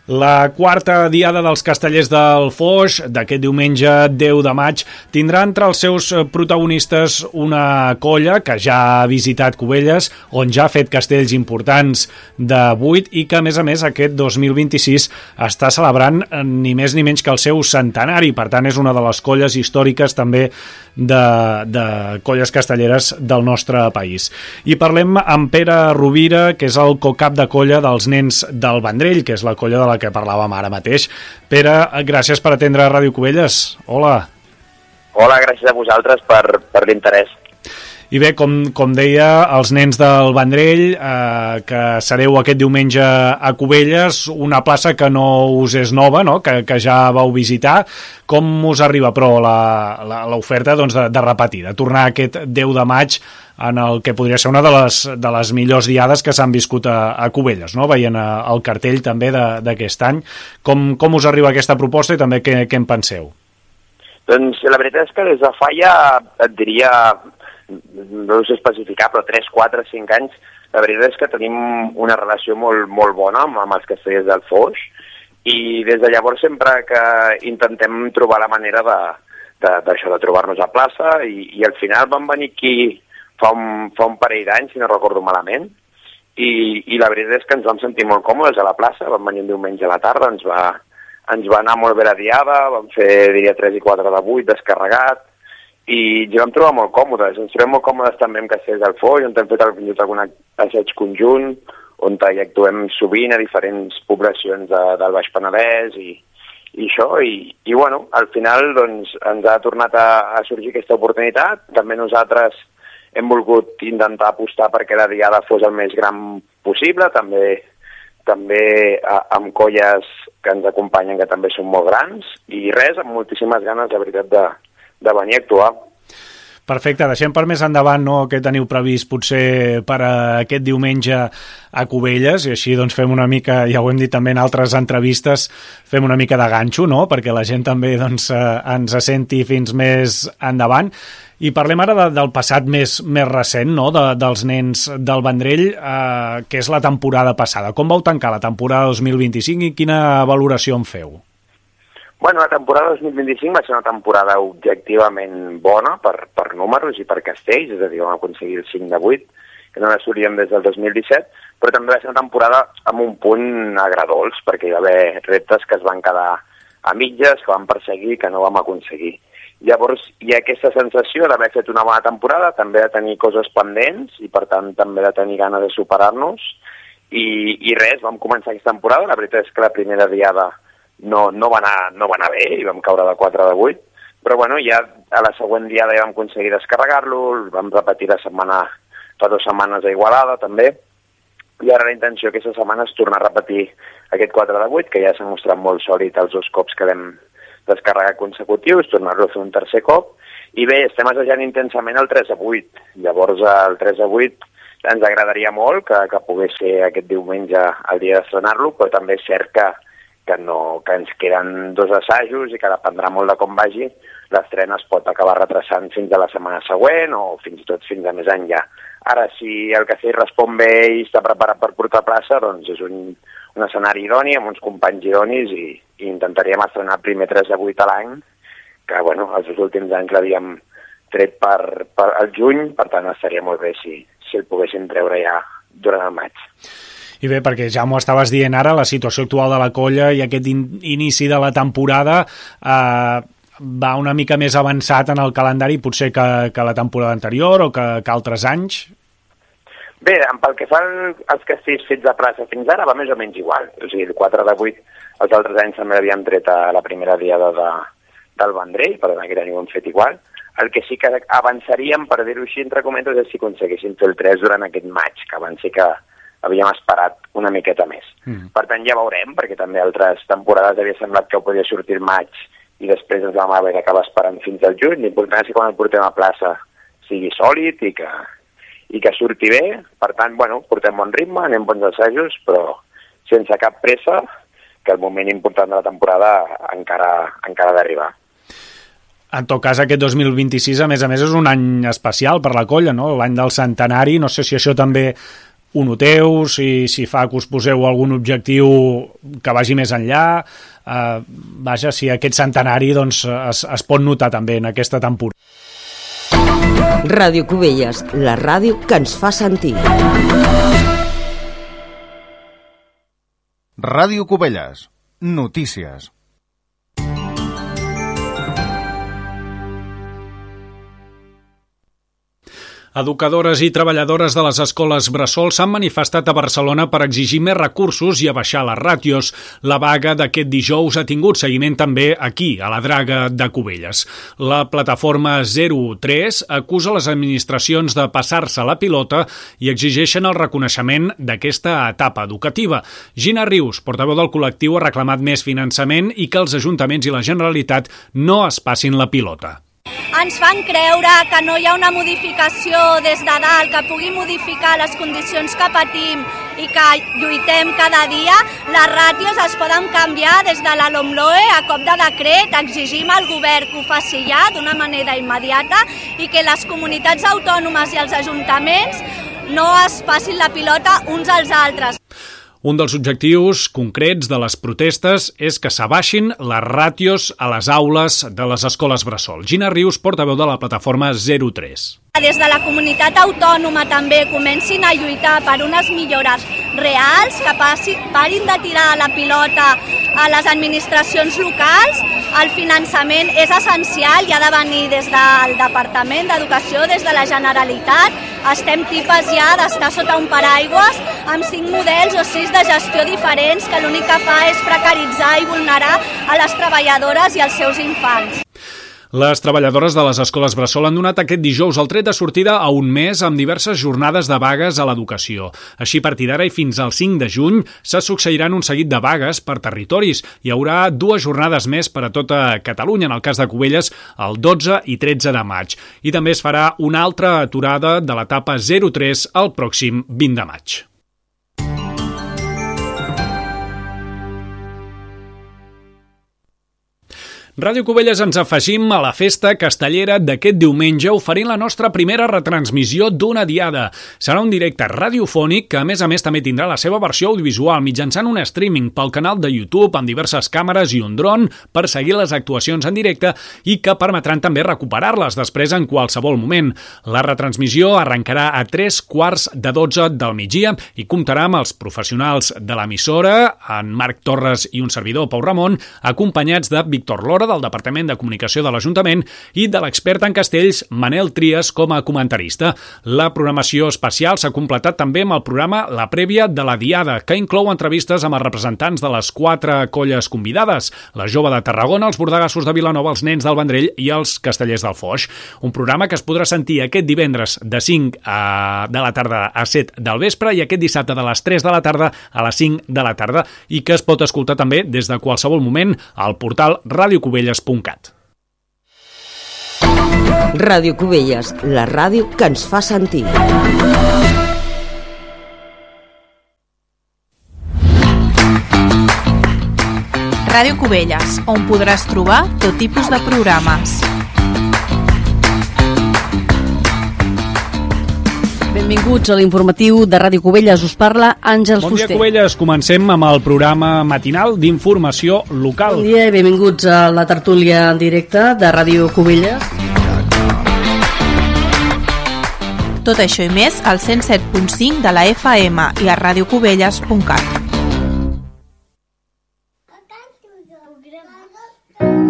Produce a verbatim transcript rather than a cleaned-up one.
La quarta diada dels Castellers del Foix, d'aquest diumenge deu de maig, tindrà entre els seus protagonistes una colla que ja ha visitat Cubelles, on ja ha fet castells importants de vuit i que, a més a més, aquest dos mil vint-i-sis està celebrant ni més ni menys que el seu centenari. Per tant, és una de les colles històriques també de, de colles castelleres del nostre país. I parlem amb Pere Rovira, que és el cocap de colla dels Nens del Vendrell, que és la colla de la que parlàvem ara mateix. Pere, gràcies per atendre Ràdio Cubelles. Hola. Hola, gràcies a vosaltres per, per l'interès. I bé, com, com deia, els Nens del Vendrell, eh, que sereu aquest diumenge a Cubelles, una plaça que no us és nova, no? que, que ja vau visitar. Com us arriba, però, l'oferta doncs, de, de repetir, de tornar aquest deu de maig en el que podria ser una de les, de les millors diades que s'han viscut a, a Cubelles, no? Veient el cartell també d'aquest any. Com, com us arriba aquesta proposta i també què, què en penseu? Doncs la veritat és que des de fa ja, et diria, no sé especificar, però tres, quatre, cinc anys, la veritat és que tenim una relació molt, molt bona amb, amb els castellers del Foix, i des de llavors sempre que intentem trobar la manera de, de, d'això, de trobar-nos a plaça, i, i al final vam venir aquí fa un, fa un parell d'anys, si no recordo malament, i, i la veritat és que ens vam sentir molt còmodes a la plaça. Vam venir un diumenge a la tarda, ens va, ens va anar molt bé la diada, vam fer, diria, tres i quatre de vuit descarregat, i ja vam trobar molt còmodes. Ens trobem molt còmodes també amb Castellers del Foix, on hem fet algun assaig conjunt, on hi actuem sovint a diferents poblacions de, del Baix Penedès, i, i això, i, i bueno, al final doncs, ens ha tornat a, a sorgir aquesta oportunitat. També nosaltres hem volgut intentar apostar perquè la diada fos el més gran possible, també també amb colles que ens acompanyen, que també són molt grans, i res, amb moltíssimes ganes, de veritat, de, de venir a actuar. Perfecte, deixem per més endavant, no?, què teniu previst potser per a aquest diumenge a Cubelles, i així doncs fem una mica, ja ho hem dit també en altres entrevistes, fem una mica de ganxo, no?, perquè la gent també doncs, eh, ens senti fins més endavant. I parlem ara de, del passat més, més recent, no?, de, dels Nens del Vendrell, eh, que és la temporada passada. Com vau tancar la temporada dos mil vint-i-cinc i quina valoració en feu? Bueno, la temporada dos mil vint-i-cinc va ser una temporada objectivament bona per, per números i per castells, és a dir, vam aconseguir el cinc de vuit, que no l'assolíem des del dos mil disset, però també va ser una temporada amb un punt agradolç, perquè hi va haver reptes que es van quedar a mitges, que vam perseguir, que no vam aconseguir. Llavors hi ha aquesta sensació d'haver fet una bona temporada, també de tenir coses pendents i per tant també de tenir ganes de superar-nos, i, i res, vam començar aquesta temporada. La veritat és que la primera diada no, no, va anar, no va anar bé i vam caure de quatre de vuit, però bueno, ja a la següent diada ja vam aconseguir descarregar-lo, vam repetir la setmana, fa dues setmanes a Igualada també, i ara la intenció aquesta setmana és tornar a repetir aquest quatre de vuit, que ja s'ha mostrat molt sòlid els dos cops que l'hem descarregar consecutius, tornar-lo a fer un tercer cop, i bé, estem assajant intensament el tres a vuit. Llavors el tres a vuit ens agradaria molt que, que pogués ser aquest diumenge el dia d'estrenar-lo, però també és cert que, que, no, que ens queden dos assajos i que dependrà molt de com vagi. L'estrena es pot acabar retrasant fins a la setmana següent o fins i tot fins a més enllà. Ara, si el castell respon bé i està preparat per portar plaça, doncs és un, un escenari idoni amb uns companys idonis, i, i intentaríem estrenar el primer tres de vuit a l'any, que bueno, els últims anys l'havíem tret per, per el juny, per tant estaria molt bé si, si el poguéssim treure ja durant el maig. I bé, perquè ja m'ho estaves dient ara, la situació actual de la colla i aquest in, inici de la temporada eh, va una mica més avançat en el calendari potser que, que la temporada anterior o que, que altres anys? Bé, pel que fa als castells fets a plaça fins ara va més o menys igual. O sigui, el quatre de vuit els altres anys també l'havíem tret a la primera diada de, del Vendrell, per tant aquest any ho hem fet igual. El que sí que avançaríem, per dir-ho així, entre cometes, és si aconseguéssim fer el tres durant aquest maig, que abans sí que havíem esperat una miqueta més. Mm. Per tant, ja veurem, perquè també altres temporades havia semblat que ho podia sortir el maig i després ens vam haver d'acabar esperant fins al juny. L'important és que quan el portem a plaça sigui sòlid i que, i que surti bé. Per tant, bueno, portem bon ritme, anem bons assajos, però sense cap pressa, que el moment important de la temporada encara, encara ha d'arribar. En tot cas, aquest dos mil vint-i-sis, a més a més, és un any especial per la colla, no? L'any del centenari. No sé si això també ho noteu, si, si fa que us poseu algun objectiu que vagi més enllà. Eh, vaja, si aquest centenari doncs, es, es pot notar també en aquesta temporada. Ràdio Cubelles, la ràdio que ens fa sentir. Ràdio Cubelles, notícies. Educadores i treballadores de les escoles bressol s'han manifestat a Barcelona per exigir més recursos i abaixar les ràtios. La vaga d'aquest dijous ha tingut seguiment també aquí, a la Draga de Cubelles. La plataforma zero tres acusa les administracions de passar-se la pilota i exigeixen el reconeixement d'aquesta etapa educativa. Gina Rius, portaveu del col·lectiu, ha reclamat més finançament i que els ajuntaments i la Generalitat no es passin la pilota. Ens fan creure que no hi ha una modificació des de dalt que pugui modificar les condicions que patim i que lluitem cada dia. Les ràtios es poden canviar des de la LOMLOE a cop de decret. Exigim al govern que ho faci ja d'una manera immediata i que les comunitats autònomes i els ajuntaments no es passin la pilota uns als altres. Un dels objectius concrets de les protestes és que s'abaixin les ràtios a les aules de les escoles bressol. Gina Rius, portaveu de la plataforma zero tres. Des de la comunitat autònoma també comencin a lluitar per unes millores reals, que passi, parin de tirar la pilota a les administracions locals. El finançament és essencial i ha de venir des del Departament d'Educació, des de la Generalitat. Estem tipes ja d'estar sota un paraigües amb cinc models o sis de gestió diferents que l'únic que fa és precaritzar i vulnerar a les treballadores i als seus infants. Les treballadores de les escoles bressol han donat aquest dijous el tret de sortida a un mes amb diverses jornades de vagues a l'educació. Així, a partir d'ara i fins al cinc de juny se succeiran un seguit de vagues per territoris. Hi haurà dues jornades més per a tota Catalunya, en el cas de Cubelles, el dotze i tretze de maig. I també es farà una altra aturada de l'etapa zero tres el pròxim vint de maig. Ràdio Cubelles ens afegim a la festa castellera d'aquest diumenge oferint la nostra primera retransmissió d'una diada. Serà un directe radiofònic que a més a més també tindrà la seva versió audiovisual mitjançant un streaming pel canal de YouTube amb diverses càmeres i un dron per seguir les actuacions en directe i que permetran també recuperar-les després en qualsevol moment. La retransmissió arrencarà a tres quarts de dotze del migdia i comptarà amb els professionals de l'emissora, en Marc Torres i un servidor, Pau Ramon, acompanyats de Víctor Lora, del Departament de Comunicació de l'Ajuntament i de l'expert en castells Manel Trias com a comentarista. La programació especial s'ha completat també amb el programa La Prèvia de la Diada, que inclou entrevistes amb els representants de les quatre colles convidades, la Jove de Tarragona, els Bordegassos de Vilanova, els Nens del Vendrell i els Castellers del Foix. Un programa que es podrà sentir aquest divendres de cinc de la tarda a set del vespre i aquest dissabte de les tres de la tarda a les cinc de la tarda i que es pot escoltar també des de qualsevol moment al portal ràdio cubelles punt cat. Ràdio Cubelles, la ràdio que ens fa sentir. Ràdio Cubelles, on podràs trobar tot tipus de programes. Benvinguts a l'informatiu de Ràdio Cubelles. Us parla Àngels Fuster. Bon dia, Fuster. Cubelles. Comencem amb el programa matinal d'informació local. Bon dia i benvinguts a la tertúlia en directe de Ràdio Cubelles. Tot això i més al cent set punt cinc de la F M i a ràdio cubelles punt cat.